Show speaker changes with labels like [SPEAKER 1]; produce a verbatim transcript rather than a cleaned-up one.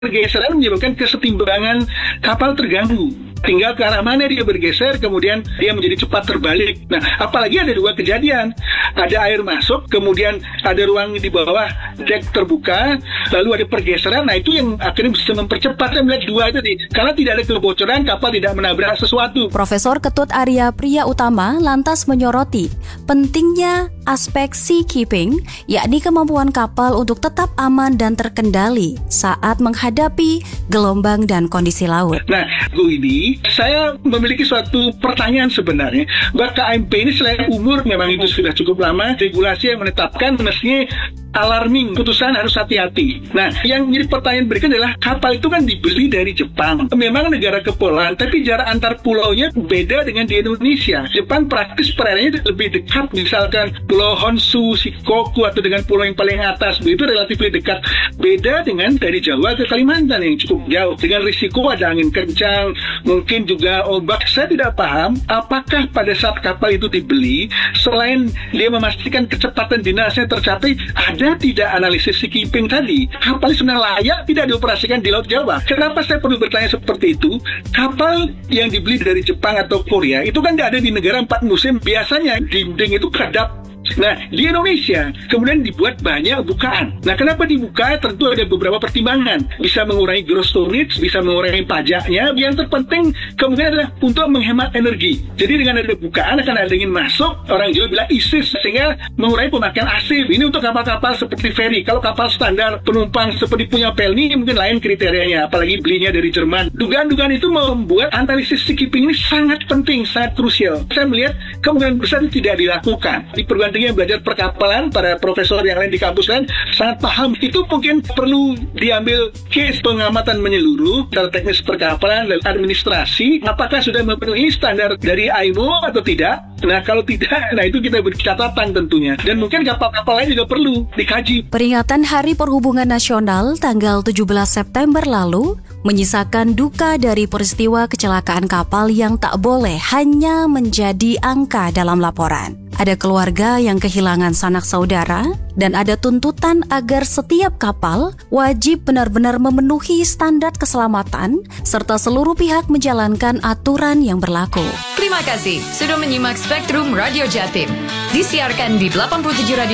[SPEAKER 1] Pergeseran menyebabkan kesetimbangan kapal terganggu. Tinggal ke arah mana dia bergeser, kemudian dia menjadi cepat terbalik. Nah, apalagi ada dua kejadian. Ada air masuk, kemudian ada ruang di bawah dek terbuka, lalu ada pergeseran. Nah, itu yang akhirnya bisa mempercepat. Saya melihat dua itu tadi. Karena tidak ada kebocoran, kapal tidak menabrak sesuatu.
[SPEAKER 2] Profesor Ketut Arya Priya Utama lantas menyoroti pentingnya aspek seakeeping, yakni kemampuan kapal untuk tetap aman dan terkendali saat menghadapi gelombang dan kondisi laut.
[SPEAKER 1] Nah, gue ini saya memiliki suatu pertanyaan sebenarnya. Bahwa K M P ini selain umur memang itu sudah cukup lama, regulasi yang menetapkan mestinya alarming, putusan harus hati-hati. Nah, yang jadi pertanyaan berikutnya adalah kapal itu kan dibeli dari Jepang. Memang negara kepulauan, tapi jarak antar pulaunya beda dengan di Indonesia. Jepang praktis perairannya lebih dekat, misalkan Pulau Honshu, Shikoku, atau dengan pulau yang paling atas, begitu relatif lebih dekat. Beda dengan dari Jawa ke Kalimantan yang cukup jauh. Dengan risiko ada angin kencang, mungkin juga ombak. Saya tidak paham apakah pada saat kapal itu dibeli, selain dia memastikan kecepatan dinasnya tercapai, ada tidak analisis seakeeping tadi? Kapal sebenarnya layak tidak dioperasikan di Laut Jawa. Kenapa saya perlu bertanya seperti itu? Kapal yang dibeli dari Jepang atau Korea itu kan tidak ada di negara empat musim. Biasanya dinding itu kedap. Nah, di Indonesia kemudian dibuat banyak bukaan. Nah, kenapa dibuka? Tentu ada beberapa pertimbangan. Bisa mengurangi gross tonnage, bisa mengurangi pajaknya. Yang terpenting kemungkinan adalah untuk menghemat energi. Jadi dengan ada bukaan akan ada angin masuk, orang Jawa bilang isis, sehingga mengurangi pemakaian A C. Ini untuk kapal-kapal seperti ferry. Kalau kapal standar penumpang seperti punya Pelni mungkin lain kriterianya, apalagi belinya dari Jerman. Dugaan-dugaan itu membuat analisis seakeeping ini sangat penting, sangat krusial. Saya melihat kemungkinan besar itu tidak dilakukan. Di perguruan tinggi yang belajar perkapalan, para profesor yang lain di kampus lain sangat paham. Itu mungkin perlu diambil case pengamatan menyeluruh secara teknis perkapalan dan administrasi. Apakah sudah memenuhi standar dari I M O atau tidak? Nah, kalau tidak, nah itu kita beri catatan tentunya. Dan mungkin kapal-kapal lain juga perlu dikaji.
[SPEAKER 2] Peringatan Hari Perhubungan Nasional tanggal tujuh belas September lalu menyisakan duka dari peristiwa kecelakaan kapal yang tak boleh hanya menjadi angka dalam laporan. Ada keluarga yang kehilangan sanak saudara dan ada tuntutan agar setiap kapal wajib benar-benar memenuhi standar keselamatan serta seluruh pihak menjalankan aturan yang berlaku.
[SPEAKER 3] Terima kasih sudah menyimak Spektrum Radio Jatim. Disiarkan di delapan puluh tujuh Radio